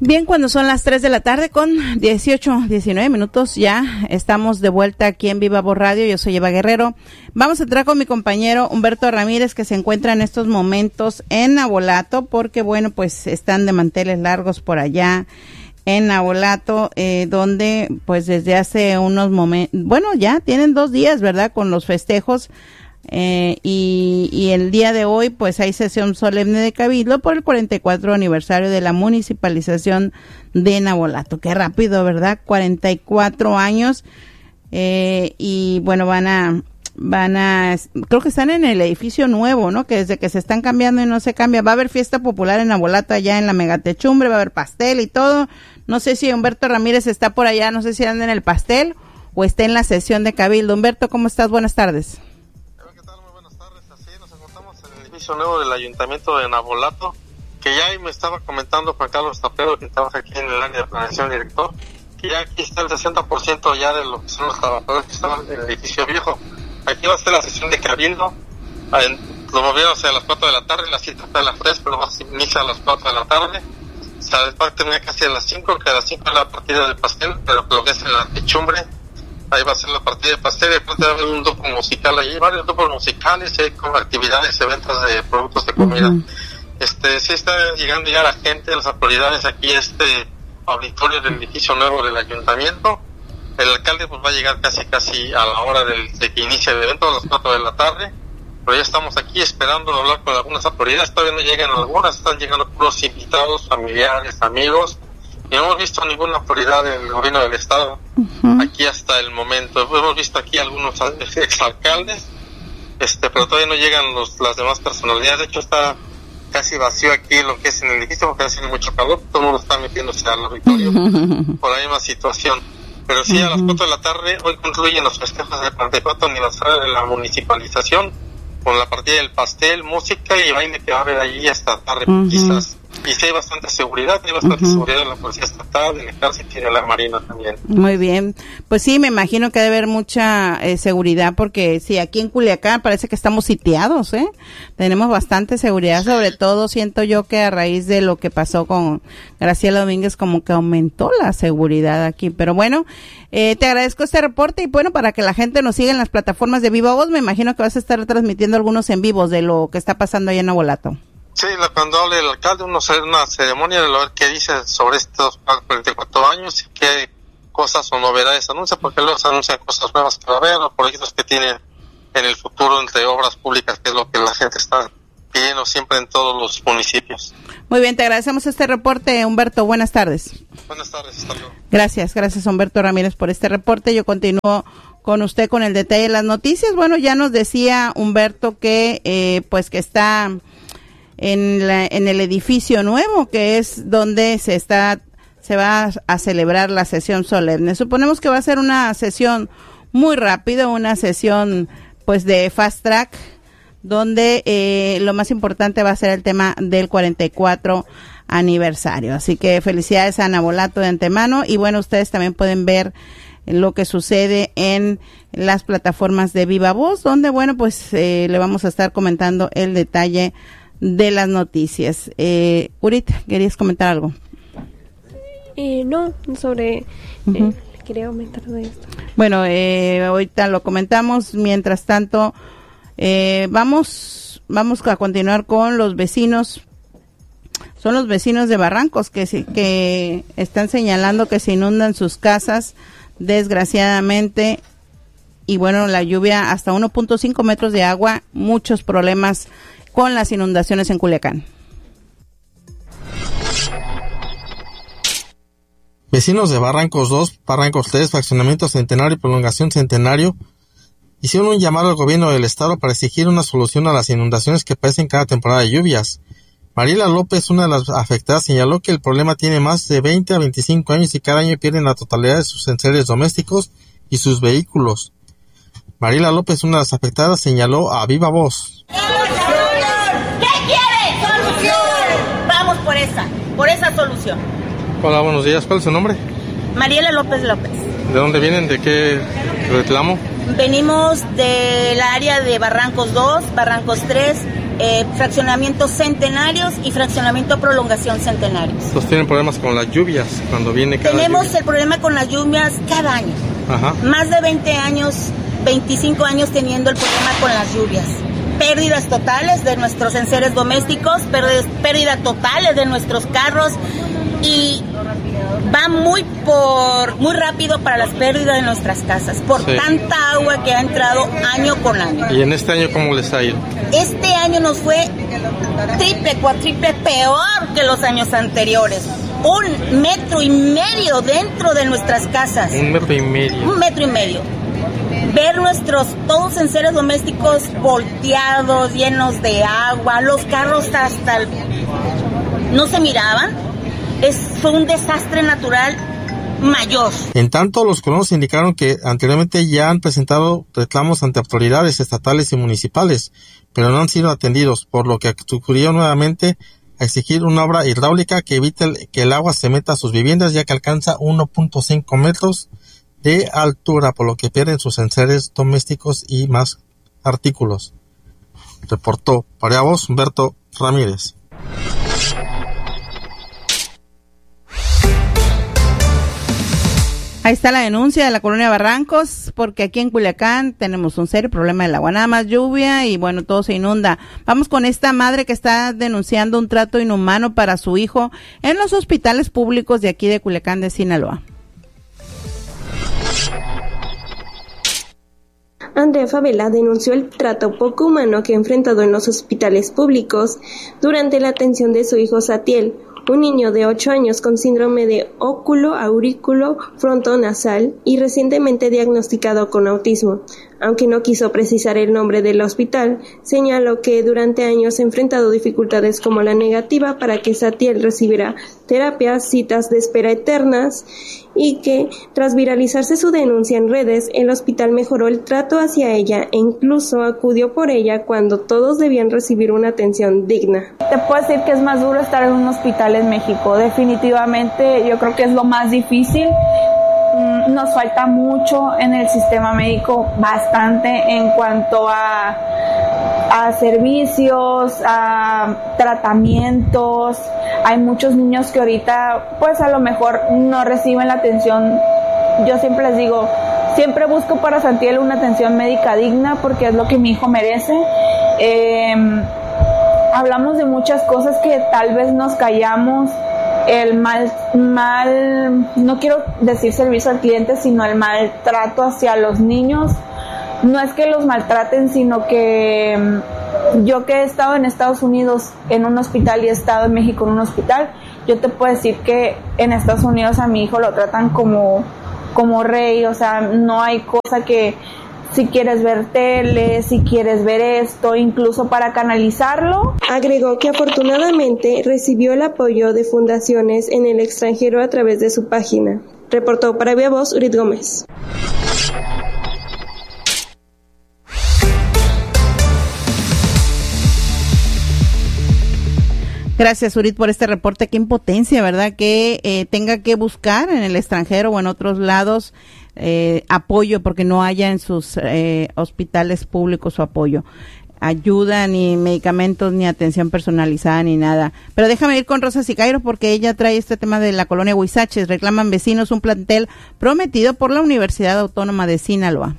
Bien, cuando son las 3 de la tarde con 19 minutos, ya estamos de vuelta aquí en Viva Voz Radio. Yo soy Eva Guerrero. Vamos a entrar con mi compañero Humberto Ramírez, que se encuentra en estos momentos en Navolato, porque bueno, pues están de manteles largos por allá en Navolato, donde pues desde hace unos momentos, bueno, ya tienen 2 días, ¿verdad?, con los festejos. Y el día de hoy pues hay sesión solemne de Cabildo por el 44 aniversario de la municipalización de Navolato. Qué rápido, ¿verdad? 44 años, y bueno, van a, creo que están en el edificio nuevo, ¿no? Que desde que se están cambiando y no se cambia. Va a haber fiesta popular en Navolato allá en la Megatechumbre, va a haber pastel y todo. No sé si Humberto Ramírez está por allá, no sé si anda en el pastel o está en la sesión de Cabildo. Humberto, ¿cómo estás? Buenas tardes. Nuevo del Ayuntamiento de Navolato, que ya ahí me estaba comentando Juan Carlos Tapero, que trabaja aquí en el área de planeación, director, que ya aquí está el 60% ya de lo que son los trabajadores que estaban en el edificio viejo. Aquí va a ser la sesión de Cabildo, lo movieron hacia las 4 de la tarde, la cita está a las 3, pero inicia a las 4 de la tarde, o sea, va a terminar casi a las 5, que a las 5 es la partida del pastel, pero lo que es en la techumbre, ahí va a ser la partida de pastel, y después va a haber un grupo musical allí, varios grupos musicales, con actividades, eventos de productos de comida. Sí está llegando ya la gente, las autoridades aquí a este auditorio del edificio nuevo del ayuntamiento. El alcalde pues va a llegar casi a la hora de que inicia el evento, a las 4 de la tarde, pero ya estamos aquí esperando hablar con algunas autoridades. Todavía no llegan algunas, están llegando puros invitados, familiares, amigos, y no hemos visto ninguna autoridad del gobierno del estado aquí hasta el momento. Hemos visto aquí algunos exalcaldes, pero todavía no llegan las demás personalidades. De hecho está casi vacío aquí lo que es en el edificio, porque hace mucho calor, todo el mundo está metiéndose al auditorio por la misma situación. Pero sí, a las 4 de la tarde hoy concluyen los festejos del 44 aniversario de la municipalización, con la partida del pastel, música y baile que va a haber allí hasta tarde, quizás. Y sí hay bastante seguridad, seguridad de la Policía Estatal, del Ejército y de la Marina también. Muy bien, pues sí, me imagino que debe haber mucha seguridad, porque sí, aquí en Culiacán parece que estamos sitiados, tenemos bastante seguridad, sobre todo siento yo que a raíz de lo que pasó con Graciela Domínguez, como que aumentó la seguridad aquí, pero bueno, te agradezco este reporte, y bueno, para que la gente nos siga en las plataformas de Viva Voz, me imagino que vas a estar transmitiendo algunos en vivos de lo que está pasando allá en Navolato. Sí, cuando hable el alcalde, una ceremonia de ver qué dice sobre estos 44 años y qué cosas o novedades anuncia, porque luego se anuncian cosas nuevas que va a haber, o proyectos que tienen en el futuro entre obras públicas, que es lo que la gente está pidiendo siempre en todos los municipios. Muy bien, te agradecemos este reporte, Humberto. Buenas tardes. Buenas tardes, hasta luego. Gracias Humberto Ramírez por este reporte. Yo continúo con usted con el detalle de las noticias. Bueno, ya nos decía Humberto que pues que está en el edificio nuevo, que es donde se va a celebrar la sesión solemne. Suponemos que va a ser una sesión muy rápida, una sesión pues de fast track, donde lo más importante va a ser el tema del 44 aniversario. Así que felicidades a Navolato de antemano, y bueno, ustedes también pueden ver lo que sucede en las plataformas de Viva Voz, donde bueno, pues le vamos a estar comentando el detalle de las noticias. Urita, ¿querías comentar algo? No, sobre quería comentar de esto. Bueno, ahorita lo comentamos. Mientras tanto, vamos a continuar con los vecinos. Son los vecinos de Barrancos que están señalando que se inundan sus casas, desgraciadamente, y bueno, la lluvia hasta 1.5 metros de agua, muchos problemas con las inundaciones en Culiacán. Vecinos de Barrancos 2, Barrancos 3, Fraccionamiento Centenario y Prolongación Centenario hicieron un llamado al gobierno del estado para exigir una solución a las inundaciones que padecen cada temporada de lluvias. Mariela López, una de las afectadas, señaló que el problema tiene más de 20 a 25 años y cada año pierden la totalidad de sus enseres domésticos y sus vehículos. Mariela López, una de las afectadas, señaló a viva voz. ¿Qué quiere? ¡Solución! Vamos por esa solución. Hola, buenos días. ¿Cuál es su nombre? Mariela López López. ¿De dónde vienen? ¿De qué reclamo? Venimos del área de Barrancos 2, Barrancos 3, fraccionamiento Centenarios y fraccionamiento Prolongación Centenarios. Entonces tienen problemas con las lluvias cuando viene cada Tenemos lluvia. el problema con las lluvias cada año. Ajá. Más de 20 años, 25 años teniendo el problema con las lluvias. Pérdidas totales de nuestros enseres domésticos, pérdidas totales de nuestros carros, y va muy rápido para las pérdidas de nuestras casas por tanta agua que ha entrado año con año. ¿Y en este año cómo les ha ido? Este año nos fue triple, cuatriple peor que los años anteriores. 1,5 metros dentro de nuestras casas. 1,5 metros. 1,5 metros. Ver nuestros todos enseres domésticos volteados, llenos de agua, los carros hasta no se miraban. Fue un desastre natural mayor. En tanto, los colonos indicaron que anteriormente ya han presentado reclamos ante autoridades estatales y municipales, pero no han sido atendidos, por lo que acudieron nuevamente a exigir una obra hidráulica que evite que el agua se meta a sus viviendas, ya que alcanza 1.5 metros de altura, por lo que pierden sus enseres domésticos y más artículos. Reportó para Voz Humberto Ramírez. Ahí está la denuncia de la colonia Barrancos, porque aquí en Culiacán tenemos un serio problema del agua, nada más lluvia y bueno, todo se inunda. Vamos con esta madre que está denunciando un trato inhumano para su hijo en los hospitales públicos de aquí de Culiacán de Sinaloa. Andrea Favela denunció el trato poco humano que ha enfrentado en los hospitales públicos durante la atención de su hijo Satiel, un niño de 8 años con síndrome de óculo-aurículo frontonasal y recientemente diagnosticado con autismo. Aunque no quiso precisar el nombre del hospital, señaló que durante años ha enfrentado dificultades como la negativa para que Satiel recibiera terapias, citas de espera eternas, y que, tras viralizarse su denuncia en redes, el hospital mejoró el trato hacia ella e incluso acudió por ella cuando todos debían recibir una atención digna. Te puedo decir que es más duro estar en un hospital en México. Definitivamente yo creo que es lo más difícil. Nos falta mucho en el sistema médico, bastante en cuanto a servicios, a tratamientos. Hay muchos niños que ahorita pues a lo mejor no reciben la atención. Yo siempre les digo, siempre busco para Santiel una atención médica digna porque es lo que mi hijo merece. Hablamos de muchas cosas que tal vez nos callamos. El mal, no quiero decir servicio al cliente, sino el maltrato hacia los niños. No es que los maltraten, sino que yo que he estado en Estados Unidos en un hospital y he estado en México en un hospital, yo te puedo decir que en Estados Unidos a mi hijo lo tratan como rey. O sea, no hay cosa que si quieres ver tele, si quieres ver esto, incluso para canalizarlo. Agregó que afortunadamente recibió el apoyo de fundaciones en el extranjero a través de su página. Reportó para Vía Voz, Urit Gómez. Gracias, Urit, por este reporte. Qué impotencia, ¿verdad? Que tenga que buscar en el extranjero o en otros lados apoyo porque no haya en sus hospitales públicos su apoyo. Ayuda, ni medicamentos, ni atención personalizada, ni nada. Pero déjame ir con Rosa Sicairo porque ella trae este tema de la colonia Huizaches. Reclaman vecinos un plantel prometido por la Universidad Autónoma de Sinaloa.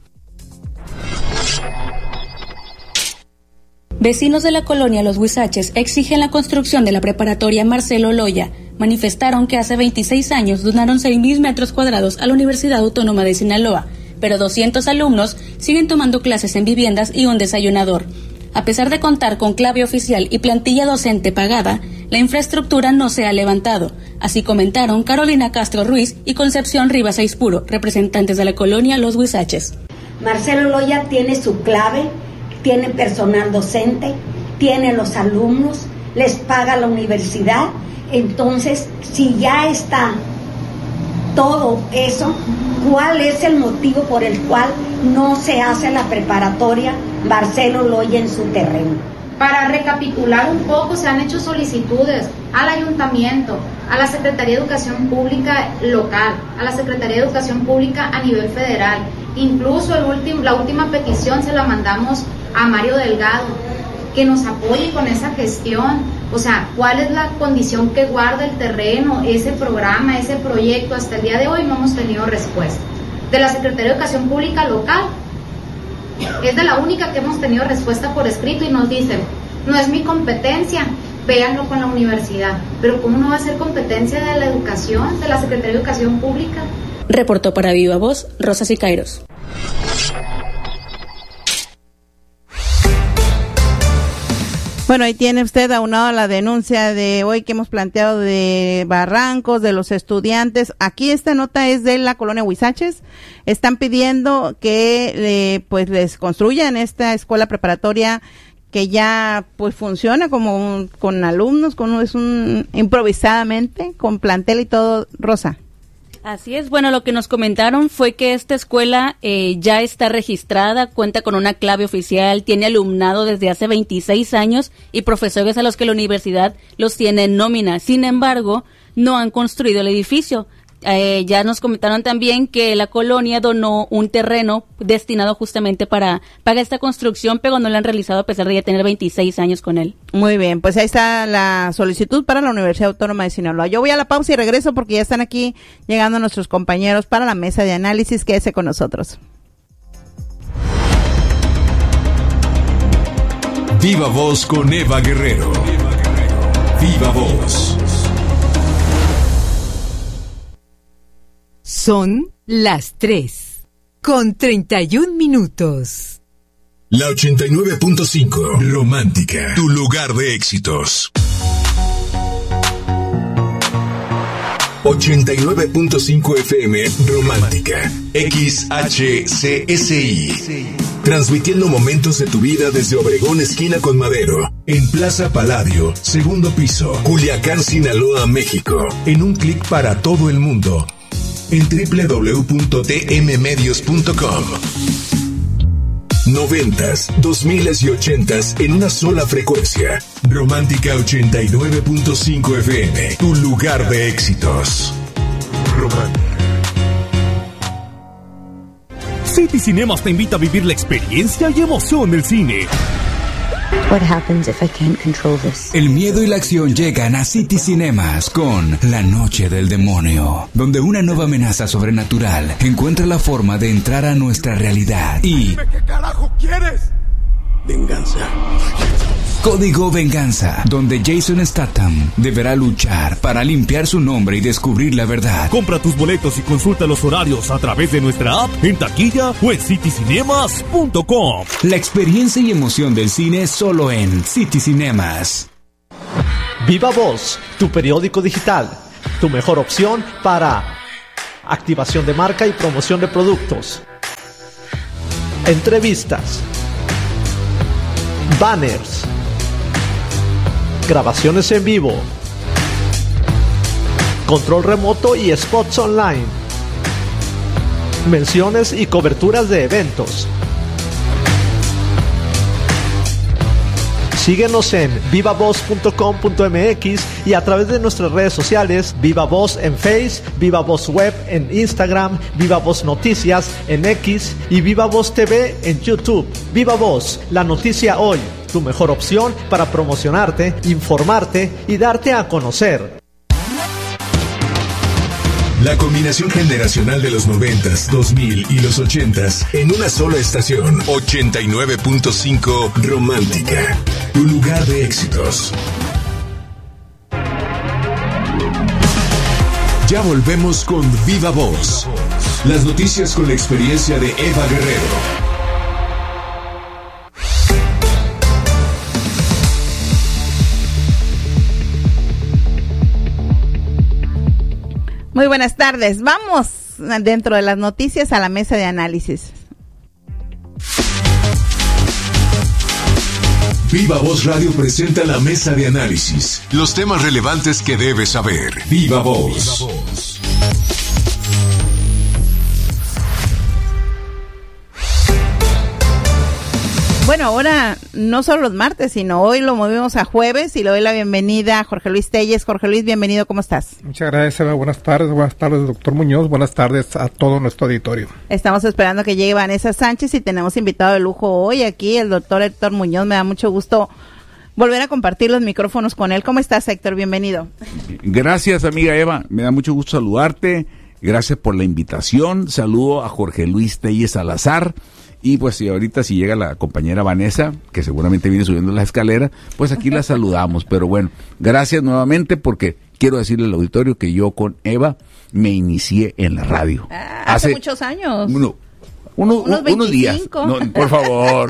Vecinos de la colonia Los Huizaches exigen la construcción de la preparatoria Marcelo Loya. Manifestaron que hace 26 años donaron 6,000 metros cuadrados a la Universidad Autónoma de Sinaloa, pero 200 alumnos siguen tomando clases en viviendas y un desayunador. A pesar de contar con clave oficial y plantilla docente pagada, la infraestructura no se ha levantado. Así comentaron Carolina Castro Ruiz y Concepción Rivas Aispuro, representantes de la colonia Los Huizaches. Marcelo Loya tiene su clave, tiene personal docente, tiene los alumnos, les paga la universidad. Entonces, si ya está todo eso, ¿cuál es el motivo por el cual no se hace la preparatoria Marcelo Loya en su terreno? Para recapitular un poco, se han hecho solicitudes al ayuntamiento, a la Secretaría de Educación Pública local, a la Secretaría de Educación Pública a nivel federal. Incluso la última petición se la mandamos a Mario Delgado. que nos apoye con esa gestión. O sea, ¿cuál es la condición que guarda el terreno, ese programa, ese proyecto? Hasta el día de hoy no hemos tenido respuesta. De la Secretaría de Educación Pública local, es de la única que hemos tenido respuesta por escrito y nos dicen, no es mi competencia, véanlo con la universidad. Pero ¿cómo no va a ser competencia de la educación, de la Secretaría de Educación Pública? Reportó para Viva Voz, Rosa Sicairos. Bueno, ahí tiene usted aunado a la denuncia de hoy que hemos planteado de Barrancos, de los estudiantes. Aquí esta nota es de la colonia Huizaches. Están pidiendo que pues les construyan esta escuela preparatoria que ya pues funciona como con alumnos, improvisadamente, con plantel y todo. Rosa. Así es, bueno, lo que nos comentaron fue que esta escuela ya está registrada, cuenta con una clave oficial, tiene alumnado desde hace 26 años y profesores a los que la universidad los tiene en nómina. Sin embargo, no han construido el edificio. Ya nos comentaron también que la colonia donó un terreno destinado justamente para esta construcción, pero no lo han realizado a pesar de ya tener 26 años con él. Muy bien, pues ahí está la solicitud para la Universidad Autónoma de Sinaloa. Yo voy a la pausa y regreso porque ya están aquí llegando nuestros compañeros para la mesa de análisis. Quédese con nosotros. Viva Voz con Eva Guerrero. Viva Voz. Son las 3:31. La 89.5, Romántica, tu lugar de éxitos. 89.5 FM, Romántica, XHCSI. Transmitiendo momentos de tu vida desde Obregón, esquina con Madero, en Plaza Palladio, segundo piso, Culiacán, Sinaloa, México. En un clic para todo el mundo. En www.tmmedios.com. 90s, 2000s y 80s en una sola frecuencia. Romántica 89.5 FM, tu lugar de éxitos. Romántica. City Cinemas te invita a vivir la experiencia y emoción del cine. What happens if I can't control this? El miedo y la acción llegan a City Cinemas con La Noche del Demonio, donde una nueva amenaza sobrenatural encuentra la forma de entrar a nuestra realidad y... Dime qué carajo quieres. Venganza. Código Venganza, donde Jason Statham deberá luchar para limpiar su nombre y descubrir la verdad. Compra tus boletos y consulta los horarios a través de nuestra app, en taquilla o en citycinemas.com. La experiencia y emoción del cine solo en City Cinemas. Viva Voz, tu periódico digital, tu mejor opción para activación de marca y promoción de productos, entrevistas, banners, grabaciones en vivo, control remoto y spots online, menciones y coberturas de eventos. Síguenos en vivavoz.com.mx y a través de nuestras redes sociales, Viva Voz en Face, Viva Voz Web en Instagram, Viva Voz Noticias en X y Viva Voz TV en YouTube. Viva Voz, la noticia hoy, tu mejor opción para promocionarte, informarte y darte a conocer. La combinación generacional de los 90s, 2000 y los 80s en una sola estación. 89.5 Romántica, tu lugar de éxitos. Ya volvemos con Viva Voz. Las noticias con la experiencia de Eva Guerrero. Muy buenas tardes. Vamos dentro de las noticias a la mesa de análisis. Viva Voz Radio presenta la mesa de análisis. Los temas relevantes que debes saber. Viva Voz. Bueno, bueno, ahora no solo los martes, sino hoy lo movimos a jueves y le doy la bienvenida a Jorge Luis Telles. Jorge Luis, bienvenido, ¿cómo estás? Muchas gracias, Eva. Buenas tardes, doctor Muñoz. Buenas tardes a todo nuestro auditorio. Estamos esperando que llegue Vanessa Sánchez y tenemos invitado de lujo hoy aquí, el doctor Héctor Muñoz. Me da mucho gusto volver a compartir los micrófonos con él. ¿Cómo estás, Héctor? Bienvenido. Gracias, amiga Eva. Me da mucho gusto saludarte. Gracias por la invitación. Saludo a Jorge Luis Telles Salazar. Y pues ahorita si llega la compañera Vanessa, que seguramente viene subiendo las escaleras, pues aquí la saludamos. Pero bueno, gracias nuevamente porque quiero decirle al auditorio que yo con Eva me inicié en la radio. Hace muchos años. Unos días. No, por favor.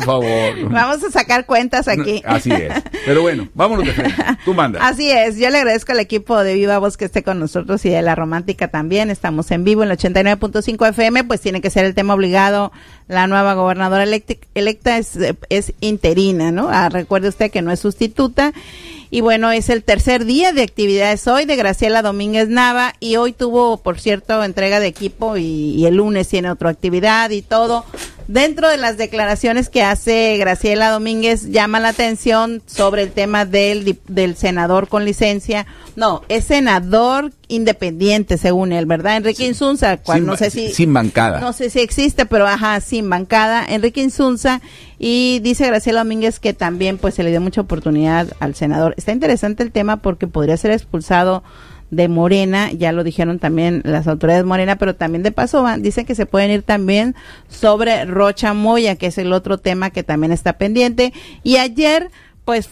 Vamos a sacar cuentas aquí. No, así es. Pero bueno, vámonos de frente. Tú mandas. Así es. Yo le agradezco al equipo de Viva Voz que esté con nosotros y de La Romántica también. Estamos en vivo en el 89.5 FM, pues tiene que ser el tema obligado. La nueva gobernadora electa es interina, ¿no? Recuerde usted que no es sustituta. Y bueno, es el tercer día de actividades hoy de Graciela Domínguez Nava y hoy tuvo, por cierto, entrega de equipo y el lunes tiene otra actividad y todo. Dentro de las declaraciones que hace Graciela Domínguez llama la atención sobre el tema del senador con licencia. No, es senador independiente según él, ¿verdad? Enrique Insunza, cual no sé si sin bancada. No sé si existe, pero sin bancada, Enrique Insunza, y dice Graciela Domínguez que también pues se le dio mucha oportunidad al senador. Está interesante el tema porque podría ser expulsado de Morena, ya lo dijeron también las autoridades de Morena, pero también de paso dicen que se pueden ir también sobre Rocha Moya, que es el otro tema que también está pendiente. Y ayer pues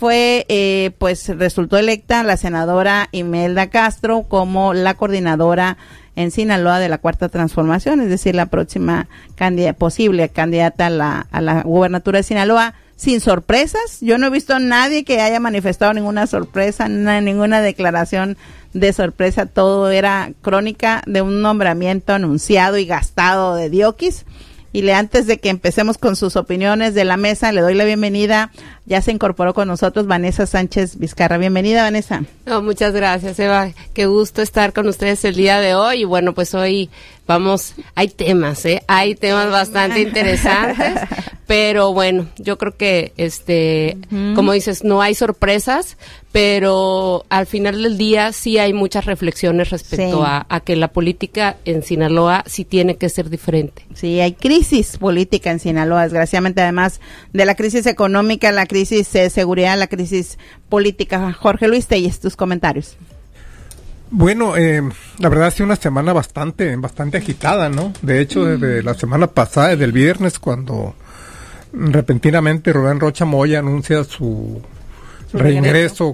resultó electa la senadora Imelda Castro como la coordinadora en Sinaloa de la Cuarta Transformación, es decir, la próxima posible candidata a la gubernatura de Sinaloa. Sin sorpresas, yo no he visto a nadie que haya manifestado ninguna sorpresa, ninguna declaración de sorpresa, todo era crónica de un nombramiento anunciado y gastado de Diokis. Y antes de que empecemos con sus opiniones de la mesa, le doy la bienvenida, ya se incorporó con nosotros Vanessa Sánchez Vizcarra. Bienvenida, Vanessa. Muchas gracias, Eva, qué gusto estar con ustedes el día de hoy, y bueno, pues hoy hay temas bastante interesantes, pero bueno, yo creo que como dices, no hay sorpresas, pero al final del día sí hay muchas reflexiones respecto a que la política en Sinaloa sí tiene que ser diferente. Sí, hay crisis política en Sinaloa, desgraciadamente, además de la crisis económica, la crisis de seguridad, la crisis política. Jorge Luis Telles, tus comentarios. Bueno, la verdad ha sido una semana bastante agitada, ¿no? De hecho, desde la semana pasada, desde el viernes, cuando repentinamente Rubén Rocha Moya anuncia su regreso,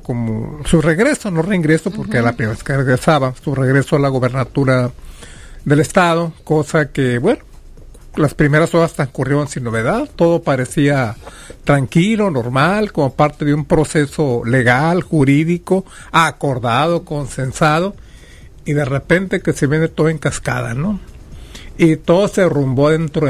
porque era la primera vez que regresaba, su regreso a la gobernatura del estado, cosa que, bueno, las primeras horas transcurrieron sin novedad, todo parecía tranquilo, normal, como parte de un proceso legal, jurídico, acordado, consensado, y de repente que se viene todo en cascada, ¿no? Y todo se derrumbó dentro